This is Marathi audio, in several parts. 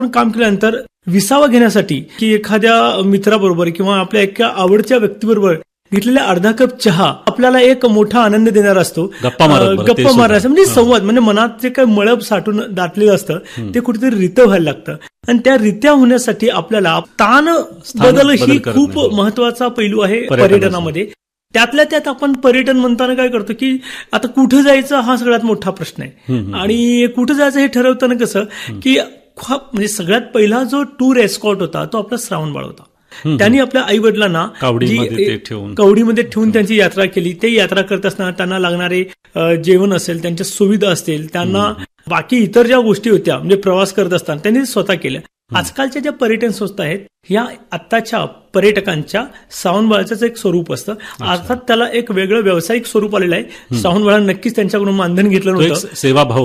काम केल्यानंतर विसावा घेण्यासाठी की एखाद्या मित्राबरोबर किंवा आपल्या एका आवडत्या व्यक्तीबरोबर घेतलेला अर्धा कप चहा आपल्याला एक मोठा आनंद देणारा असतो. गप्पा मारायचा म्हणजे संवाद, म्हणजे मनात जे काही मळब साठून दाटलेलं असतं ते कुठेतरी रितं व्हायला लागतं. आणि त्या रित्या होण्यासाठी आपल्याला ताण बदल ही खूप महत्वाचा पैलू आहे पर्यटनामध्ये. त्यातल्या त्यात आपण पर्यटन म्हणताना काय करतो की आता कुठं जायचं हा सगळ्यात मोठा प्रश्न आहे. आणि कुठं जायचं हे ठरवताना कसं की म्हणजे सगळ्यात पहिला जो टूर एस्कॉर्ट होता तो आपला श्रावणबाळ होता. त्यांनी आपल्या आई वडिलांना कवडीमध्ये ठेवून त्यांची यात्रा केली. ते यात्रा करत असताना त्यांना लागणारे जेवण असेल, त्यांच्या सुविधा असतील, त्यांना बाकी इतर ज्या गोष्टी होत्या म्हणजे प्रवास करत असताना त्यांनी स्वतः केल्या. आजकालच्या ज्या पर्यटन संस्था आहेत ह्या आत्ताच्या पर्यटकांच्या श्रावणबाळाचं एक स्वरूप असतं. अर्थात त्याला एक वेगळं व्यावसायिक स्वरूप आलेलं आहे. श्रावणबाळानं नक्कीच त्यांच्याकडून मानधन घेतलं नव्हतं, सेवाभाव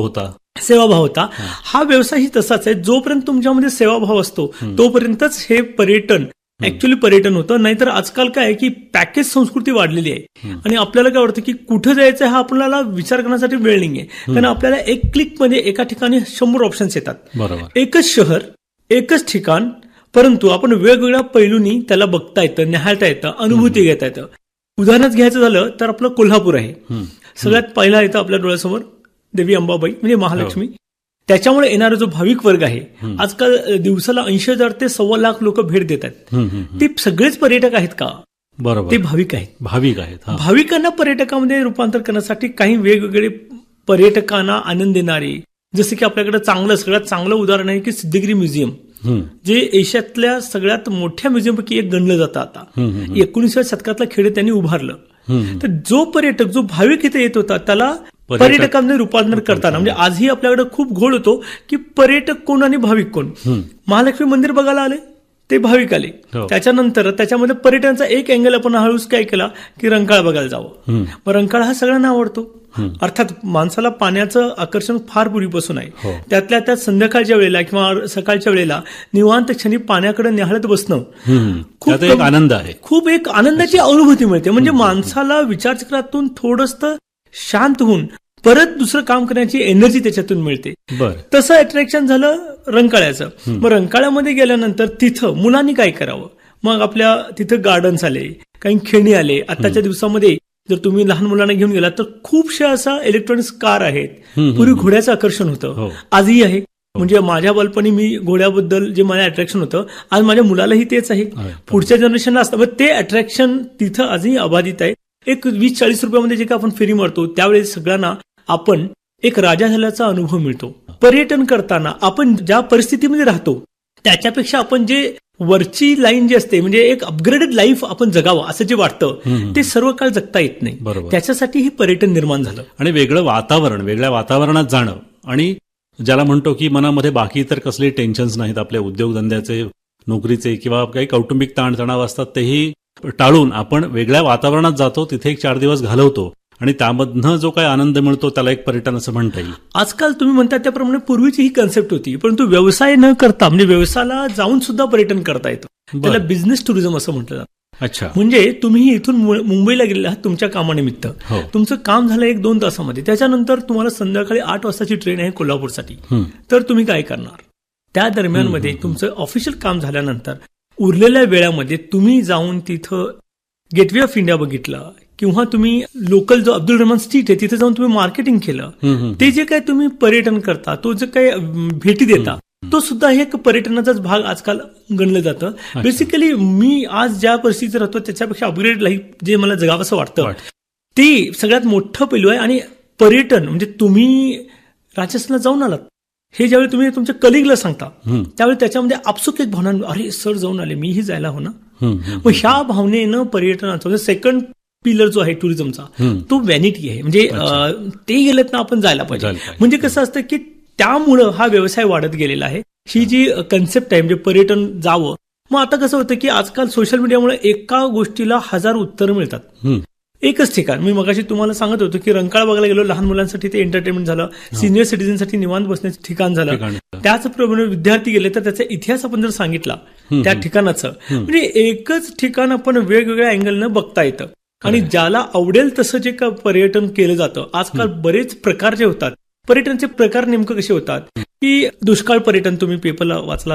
होता. हा व्यवसायही तसाच आहे. जोपर्यंत तुमच्यामध्ये सेवाभाव असतो तोपर्यंतच हे पर्यटन ऍक्च्युअली पर्यटन होतं. नाहीतर आजकाल काय आहे की पॅकेज संस्कृती वाढलेली आहे आणि आपल्याला काय वाटतं की कुठं जायचं हा आपल्याला विचार करण्यासाठी वेळ नाहीये. कारण आपल्याला एक क्लिकमध्ये एका ठिकाणी 100 ऑप्शन्स येतात. एकच शहर, एकच ठिकाण, परंतु आपण वेगवेगळ्या पैलूंनी त्याला बघता येतं, निहाळता येतं, अनुभूती घेता येतं. उदाहरणच घ्यायचं झालं तर आपलं कोल्हापूर आहे. सगळ्यात पहिला येतं आपल्या डोळ्यासमोर देवी अंबाबाई म्हणजे महालक्ष्मी. त्याच्यामुळे येणारा जो भाविक वर्ग आहे, आजकाल दिवसाला 80,000 ते 1,25,000 लोक भेट देतात. ते सगळेच पर्यटक आहेत का? बरोबर, ते भाविक आहेत. भाविकांना पर्यटकामध्ये रूपांतर करण्यासाठी काही वेगवेगळे पर्यटकांना आनंद देणारे, जसे की आपल्याकडे सगळ्यात चांगलं उदाहरण आहे की सिद्धगिरी म्युझियम, जे एशियातल्या सगळ्यात मोठ्या म्युझियमपैकी एक गणलं जातं. आता 19व्या शतकातला खेडे त्यांनी उभारलं. तर जो पर्यटक, जो भाविक इथे येत होता त्याला पर्यटकांमध्ये रूपांतर करताना म्हणजे आजही आपल्याकडे खूप घोळ होतो की पर्यटक कोण आणि भाविक कोण. महालक्ष्मी मंदिर बघायला आले ते भाविक आले. त्याच्यानंतर त्याच्यामध्ये पर्यटनाचा एक अँगल आपण हळूच काय केला की रंकाळा बघायला जावं. मग रंकाळा हा सगळ्यांना आवडतो. अर्थात माणसाला पाण्याचं आकर्षण फार पूर्वीपासून आहे. त्यातल्या त्यात संध्याकाळच्या वेळेला किंवा सकाळच्या वेळेला निवांत क्षणी पाण्याकडे निहाळत बसणं खूप एक आनंद आहे. खूप एक आनंदाची अनुभूती मिळते. म्हणजे माणसाला विचारचक्रातून थोडंसं शांत होऊन परत दुसरं काम करण्याची एनर्जी त्याच्यातून मिळते. तसं अट्रॅक्शन झालं रंकाळ्याचं. मग रंकाळ्यामध्ये गेल्यानंतर तिथं मुलांनी काय करावं, मग आपल्या तिथं गार्डन्स आले, काही खेळणी आले. आताच्या दिवसामध्ये जर तुम्ही लहान मुलांना घेऊन गेला तर खूपशा असा इलेक्ट्रॉनिक्स कार आहेत. पूर्वी घोड्याचं आकर्षण होतं, आजही आहे. म्हणजे माझ्या बालपणी मी घोड्याबद्दल जे मला अट्रॅक्शन होतं आज माझ्या मुलालाही तेच आहे, पुढच्या जनरेशनला असतं. मग ते अट्रॅक्शन तिथं आजही अबाधित आहे. एक 20-40 रुपयामध्ये जे काय आपण फेरी मारतो त्यावेळेस सगळ्यांना आपण एक राजा झाल्याचा अनुभव मिळतो. पर्यटन करताना आपण ज्या परिस्थितीमध्ये राहतो त्याच्यापेक्षा आपण जे वरची लाईन जी असते म्हणजे एक अपग्रेडेड लाईफ आपण जगावं असं जे वाटतं ते सर्व काळ जगता येत नाही. त्याच्यासाठी हे पर्यटन निर्माण झालं. आणि वेगळं वातावरण, वेगळ्या वातावरणात जाणं आणि ज्याला म्हणतो की मनामध्ये बाकी तर कसले टेन्शन्स नाहीत, आपल्या उद्योगधंद्याचे, नोकरीचे किंवा काही कौटुंबिक ताणतणाव असतात तेही टाळून आपण वेगळ्या वातावरणात जातो, तिथे एक 4 दिवस घालवतो आणि त्यामधनं जो काही आनंद मिळतो त्याला एक पर्यटन असं म्हणता येईल. आजकाल तुम्ही म्हणता त्याप्रमाणे पूर्वीची ही कन्सेप्ट होती, परंतु व्यवसाय न करता म्हणजे व्यवसायाला जाऊन सुद्धा पर्यटन करता येतं. त्याला बिझनेस टुरिझम असं म्हटलं जातं. अच्छा, म्हणजे तुम्ही इथून मुंबईला गेलेला आहात तुमच्या कामानिमित्त, तुमचं काम झालं 1-2 तासामध्ये, त्याच्यानंतर तुम्हाला संध्याकाळी 8 वाजताची ट्रेन आहे कोल्हापूरसाठी. तर तुम्ही काय करणार? त्या दरम्यानमध्ये तुमचं ऑफिशियल काम झाल्यानंतर उरलेल्या वेळामध्ये तुम्ही जाऊन तिथं गेटवे ऑफ इंडिया बघितलं किंवा तुम्ही लोकल जो अब्दुल रहमान स्ट्रीट आहे तिथे जाऊन तुम्ही मार्केटिंग केलं. ते जे काही तुम्ही पर्यटन करता, तो जे काही भेटी देता, तो सुद्धा एक पर्यटनाचाच भाग आजकाल गणलं जातं. बेसिकली मी आज ज्या परिस्थितीत राहतो त्याच्यापेक्षा अपग्रेड लाईफ जे मला जगावंसं वाटतं ते सगळ्यात मोठं पैलू आहे. आणि पर्यटन म्हणजे तुम्ही राजस्थानला जाऊन आलात हे ज्यावेळी तुम्ही तुमच्या कलिगला सांगता त्यावेळी त्याच्यामध्ये आपसुक एक भावना, अरे सर जाऊन आले, मीही जायला हो ना. मग ह्या भावनेनं पर्यटनाचा सेकंड पिलर जो आहे टुरिझमचा तो व्हॅनिटी आहे. म्हणजे ते गेलेत ना आपण जायला पाहिजे. म्हणजे कसं असतं की त्यामुळं हा व्यवसाय वाढत गेलेला आहे. ही जी कन्सेप्ट आहे म्हणजे पर्यटन जावं. मग आता कसं होतं की आजकाल सोशल मीडियामुळे एका गोष्टीला 1000 उत्तरं मिळतात. एकच ठिकाण, मी मगाशी तुम्हाला सांगत होतो की रंकाळा बघायला गेलो, लहान मुलांसाठी ते एंटरटेनमेंट झालं, सिनियर सिटीजनसाठी निवांत बसण्याचं ठिकाण झालं. त्याचप्रमाणे विद्यार्थी गेले तर त्याचा इतिहास आपण जर सांगितला त्या ठिकाणाचं, म्हणजे एकच ठिकाण आपण वेगवेगळ्या अँगलनं बघता येतं. आणि ज्याला आवडेल तसं जे पर्यटन केलं जातं. आजकाल बरेच प्रकार जे होतात, पर्यटनचे प्रकार नेमकं कसे होतात की दुष्काळ पर्यटन तुम्ही पेपरला वाचला